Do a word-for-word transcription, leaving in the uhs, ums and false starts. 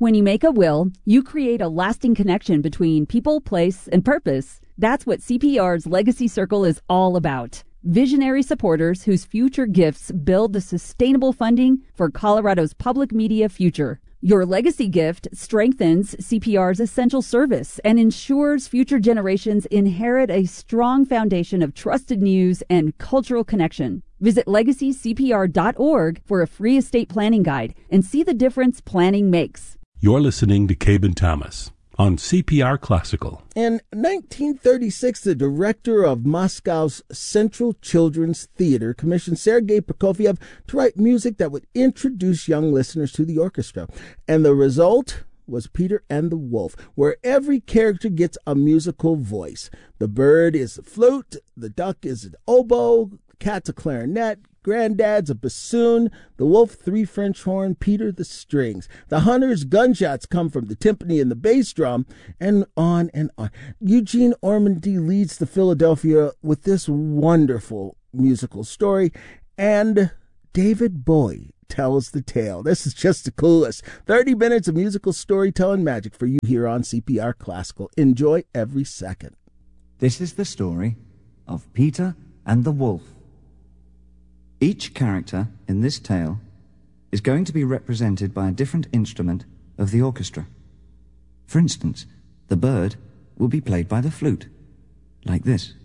When you make a will, you create a lasting connection between people, place, and purpose. That's what C P R's Legacy Circle is all about. Visionary supporters whose future gifts build the sustainable funding for Colorado's public media future. Your legacy gift strengthens C P R's essential service and ensures future generations inherit a strong foundation of trusted news and cultural connection. Visit legacy c p r dot org for a free estate planning guide and see the difference planning makes. You're listening to Cabin Thomas on C P R Classical. In nineteen thirty-six, the director of Moscow's Central Children's Theater commissioned Sergei Prokofiev to write music that would introduce young listeners to the orchestra. And the result was Peter and the Wolf, where every character gets a musical voice. The bird is the flute, the duck is an oboe, the cat's a clarinet, Granddad's a bassoon, the wolf three French horn, Peter the strings. The hunter's gunshots come from the timpani and the bass drum, and on and on. Eugene Ormandy leads the Philadelphia with this wonderful musical story, and David Bowie tells the tale. This is just the coolest. thirty minutes of musical storytelling magic for you here on C P R Classical. Enjoy every second. This is the story of Peter and the Wolf. Each character in this tale is going to be represented by a different instrument of the orchestra. For instance, the bird will be played by the flute, like this.